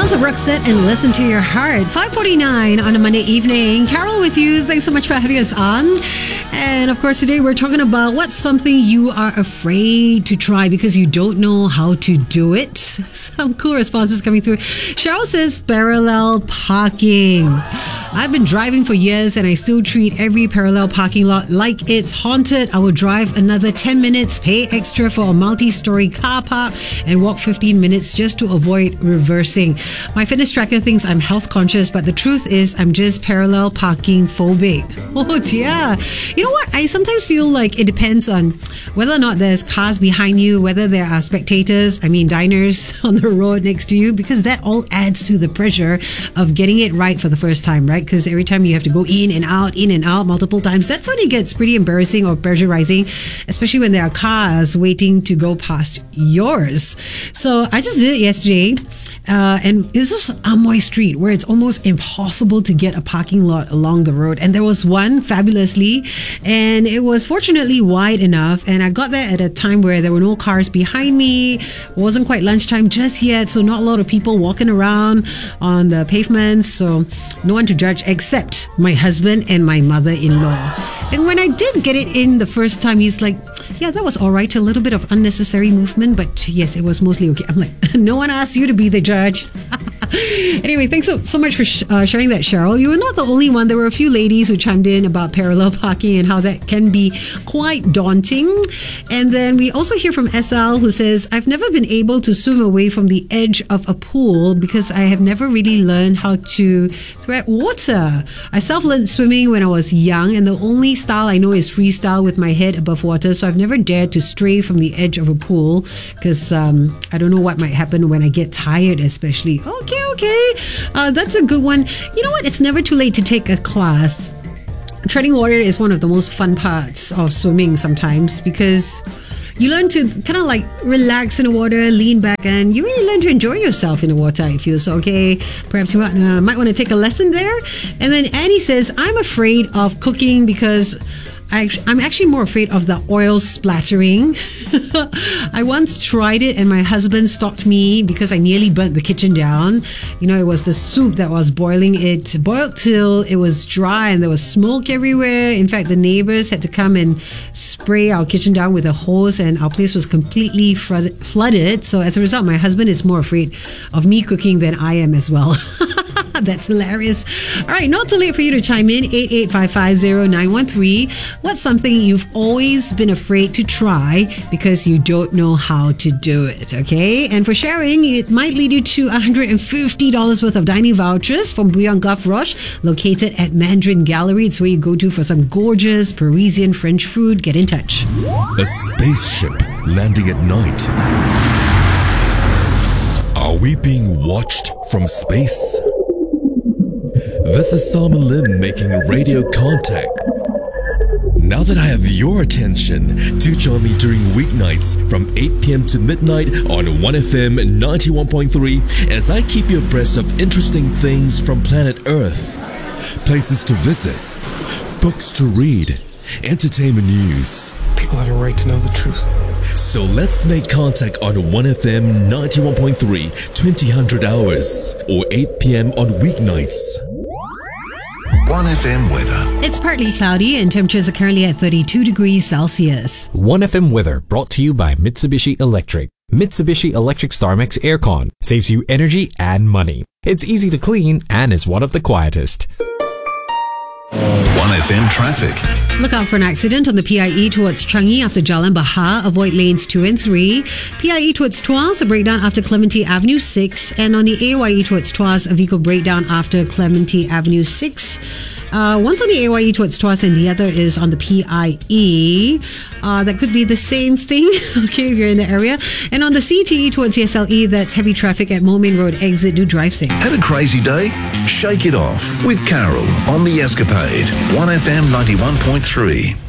Sounds of Roxette and Listen to Your Heart. 5:49 on a Monday evening. Carol with you. Thanks so much for having us on. And of course, today we're talking about what's something you are afraid to try because you don't know how to do it. Some cool responses coming through. Cheryl says parallel parking. I've been driving for years and I still treat every parallel parking lot like it's haunted. I will drive another 10 minutes, pay extra for a multi-story car park and walk 15 minutes just to avoid reversing. My fitness tracker thinks I'm health conscious, but the truth is I'm just parallel parking phobic. Oh dear. You know what? I sometimes feel like it depends on whether or not there's cars behind you, whether there are spectators, diners on the road next to you, because that all adds to the pressure of getting it right for the first time, right? Because every time you have to go in and out multiple times, that's when it gets pretty embarrassing or pressurizing, especially when there are cars waiting to go past yours. So I just did it yesterday. And this is Amoy Street, where it's almost impossible to get a parking lot along the road. And there was one fabulously, and it was fortunately wide enough. And I got there at a time where there were no cars behind me. It wasn't quite lunchtime just yet, so not a lot of people walking around on the pavements. So no one to judge except my husband and my mother-in-law. And when I did get it in the first time, he's like, yeah, that was all right. A little bit of unnecessary movement, but yes, it was mostly okay. I'm like, no one asked you to be the judge. Anyway, thanks so much for sharing that, Cheryl. You were not the only one. There were a few ladies who chimed in about parallel parking and how that can be quite daunting. And then we also hear from SL, who says, I've never been able to swim away from the edge of a pool because I have never really learned how to tread water. I self-learned swimming when I was young, and the only style I know is freestyle with my head above water. So I've never dared to stray from the edge of a pool because I don't know what might happen when I get tired, especially. Okay. That's a good one. You know what? It's never too late to take a class. Treading water is one of the most fun parts of swimming sometimes because you learn to kind of like relax in the water, lean back, and you really learn to enjoy yourself in the water, I feel. So, okay, perhaps you might want to take a lesson there. And then Annie says, I'm afraid of cooking because I'm actually more afraid of the oil splattering. I once tried it and my husband stopped me because I nearly burnt the kitchen down. It was the soup that was boiling. It boiled till it was dry and there was smoke everywhere. In fact, the neighbors had to come and spray our kitchen down with a hose and our place was completely flooded. So as a result, my husband is more afraid of me cooking than I am as well. That's hilarious. All right, not too late for you to chime in. 88550913. What's something you've always been afraid to try because you don't know how to do it? Okay, and for sharing, it might lead you to $150 worth of dining vouchers from Bouillon Gulf Roche, located at Mandarin Gallery. It's where you go to for some gorgeous Parisian French food. Get in touch. A spaceship landing at night. Are we being watched from space? This is Simon Lim making radio contact. Now that I have your attention, do join me during weeknights from 8 p.m. to midnight on 1FM 91.3 as I keep you abreast of interesting things from planet Earth. Places to visit, books to read, entertainment news. People have a right to know the truth. So let's make contact on 1FM 91.3, 2000 hours, or 8 p.m. on weeknights. 1FM weather. It's partly cloudy and temperatures are currently at 32 degrees Celsius. 1FM weather brought to you by Mitsubishi Electric. Mitsubishi Electric StarMax Aircon saves you energy and money. It's easy to clean and is one of the quietest. 1FM traffic. Look out for an accident on the PIE towards Changi after Jalan Bahar. Avoid lanes 2 and 3. PIE towards Tuas, a breakdown after Clementi Avenue 6. And on the AYE towards Tuas, a vehicle breakdown after Clementi Avenue 6. One's on the AYE towards Tuas and the other is on the PIE. That could be the same thing, okay, if you're in the area. And on the CTE towards the SLE, that's heavy traffic at Moulmein Road exit. Do drive safe. Had a crazy day? Shake it off with Carol on The Escapade, 1FM 91.3.